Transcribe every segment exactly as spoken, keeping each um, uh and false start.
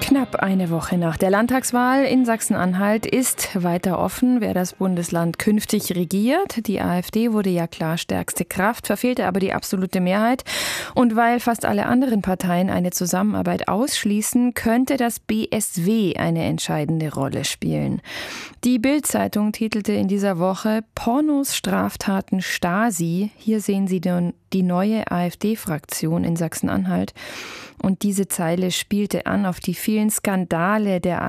Knapp eine Woche nach der Landtagswahl in Sachsen-Anhalt ist weiter offen, wer das Bundesland künftig regiert. Die AfD wurde ja klar stärkste Kraft, verfehlte aber die absolute Mehrheit. Und weil fast alle anderen Parteien eine Zusammenarbeit ausschließen, könnte das B S W eine entscheidende Rolle spielen. Die Bild-Zeitung titelte in dieser Woche Pornos, Straftaten, Stasi. Hier sehen Sie die neue AfD-Fraktion in Sachsen-Anhalt. Und diese Zeile spielte an auf die vielen Skandale der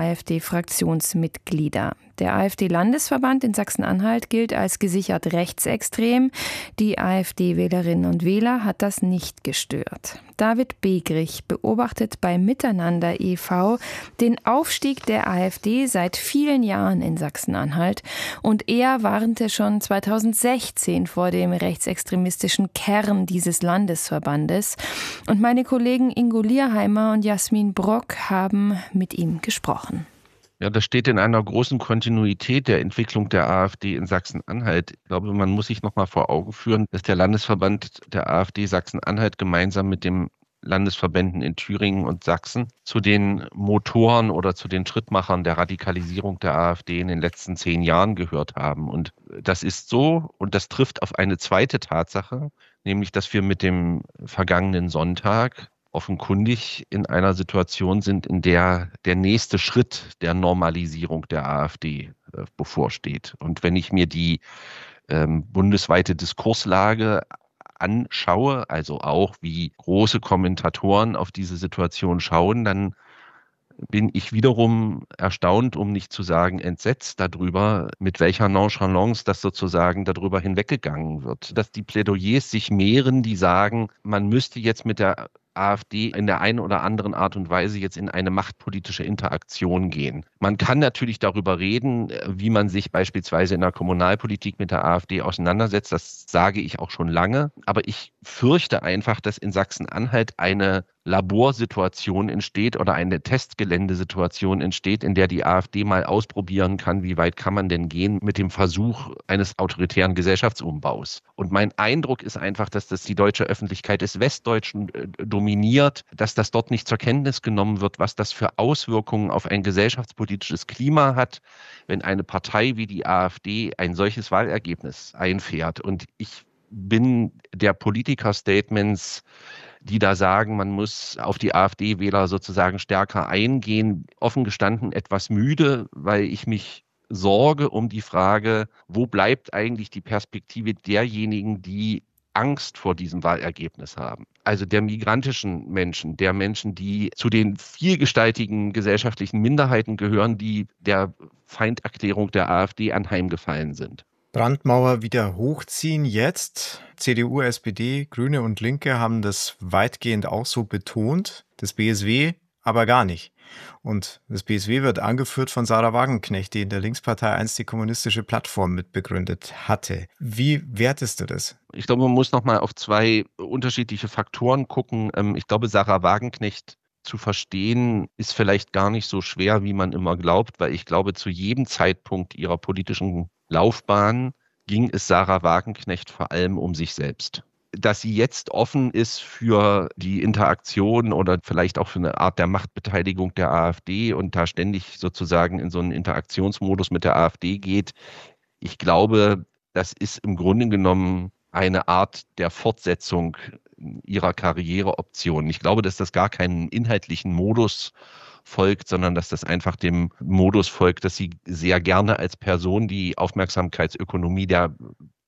AfD-Fraktionsmitglieder. Der AfD-Landesverband in Sachsen-Anhalt gilt als gesichert rechtsextrem. Die AfD-Wählerinnen und Wähler hat das nicht gestört. David Begrich beobachtet bei Miteinander e V den Aufstieg der AfD seit vielen Jahren in Sachsen-Anhalt. Und er warnte schon zweitausendsechzehn vor dem rechtsextremistischen Kern dieses Landesverbandes. Und meine Kollegen Ingo Lierheimer und Jasmin Brock haben mit ihm gesprochen. Ja, das steht in einer großen Kontinuität der Entwicklung der AfD in Sachsen-Anhalt. Ich glaube, man muss sich noch mal vor Augen führen, dass der Landesverband der AfD Sachsen-Anhalt gemeinsam mit dem Landesverbänden in Thüringen und Sachsen zu den Motoren oder zu den Schrittmachern der Radikalisierung der AfD in den letzten zehn Jahren gehört haben. Und das ist so, und das trifft auf eine zweite Tatsache, nämlich, dass wir mit dem vergangenen Sonntag offenkundig in einer Situation sind, in der der nächste Schritt der Normalisierung der AfD äh, bevorsteht. Und wenn ich mir die ähm, bundesweite Diskurslage anschaue, also auch wie große Kommentatoren auf diese Situation schauen, dann bin ich wiederum erstaunt, um nicht zu sagen entsetzt darüber, mit welcher Nonchalance das sozusagen darüber hinweggegangen wird. Dass die Plädoyers sich mehren, die sagen, man müsste jetzt mit der AfD in der einen oder anderen Art und Weise jetzt in eine machtpolitische Interaktion gehen. Man kann natürlich darüber reden, wie man sich beispielsweise in der Kommunalpolitik mit der AfD auseinandersetzt. Das sage ich auch schon lange. Aber ich fürchte einfach, dass in Sachsen-Anhalt eine Laborsituation entsteht oder eine Testgeländesituation entsteht, in der die AfD mal ausprobieren kann, wie weit kann man denn gehen mit dem Versuch eines autoritären Gesellschaftsumbaus. Und mein Eindruck ist einfach, dass das die deutsche Öffentlichkeit des Westdeutschen äh, dominiert, dass das dort nicht zur Kenntnis genommen wird, was das für Auswirkungen auf ein gesellschaftspolitisches Klima hat, wenn eine Partei wie die AfD ein solches Wahlergebnis einfährt. Und ich bin der Politiker-Statements, die da sagen, man muss auf die AfD-Wähler sozusagen stärker eingehen, offen gestanden etwas müde, weil ich mich sorge um die Frage, wo bleibt eigentlich die Perspektive derjenigen, die Angst vor diesem Wahlergebnis haben. Also der migrantischen Menschen, der Menschen, die zu den vielgestaltigen gesellschaftlichen Minderheiten gehören, die der Feinderklärung der AfD anheimgefallen sind. Brandmauer wieder hochziehen jetzt. C D U, S P D, Grüne und Linke haben das weitgehend auch so betont. Das B S W aber gar nicht. Und das B S W wird angeführt von Sarah Wagenknecht, die in der Linkspartei einst die kommunistische Plattform mitbegründet hatte. Wie wertest du das? Ich glaube, man muss noch mal auf zwei unterschiedliche Faktoren gucken. Ich glaube, Sarah Wagenknecht zu verstehen, ist vielleicht gar nicht so schwer, wie man immer glaubt, weil ich glaube, zu jedem Zeitpunkt ihrer politischen Laufbahn ging es Sarah Wagenknecht vor allem um sich selbst. Dass sie jetzt offen ist für die Interaktion oder vielleicht auch für eine Art der Machtbeteiligung der AfD und da ständig sozusagen in so einen Interaktionsmodus mit der AfD geht, ich glaube, das ist im Grunde genommen eine Art der Fortsetzung ihrer Karriereoptionen. Ich glaube, dass das gar keinen inhaltlichen Modus folgt, sondern dass das einfach dem Modus folgt, dass sie sehr gerne als Person die Aufmerksamkeitsökonomie der